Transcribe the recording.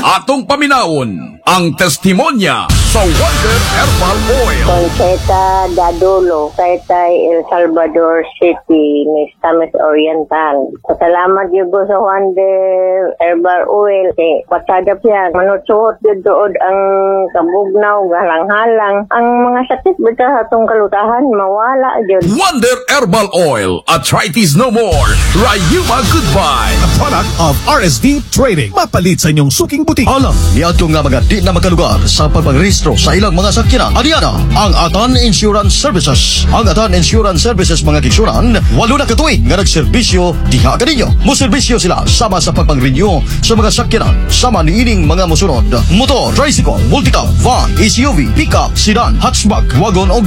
Atong paminawon ang testimonya sa Wonder Herbal Oil. Conceta Dadulo, Taytay, El Salvador City, Mistamis Oriental. Salamat yun po sa Wonder Herbal Oil. Patadap yan. Manutsuot yun doon ang kabugnaw, galang-halang. Ang mga sakit ba sa atong kalutahan, mawala yun. Wonder Herbal Oil. Arthritis no more. Rayuma goodbye. A product of RSV Trading. Mapalit sa inyong suking butik. Alam, niadto nga mga di na makalugar sa pagpagrehistro sa ilang mga sakyanan. Adiana, ang Atan Insurance Services. Ang Atan Insurance Services mga kiksuran, 8 na katuig nga nagserbisyo diha kaninyo. Muserbisyo sila sama sa pagpang-renew sa mga sakyanan. Sama ni ining mga musunod: motor, tricycle, multicab, van, SUV, pickup, sedan, hatchback, wagon o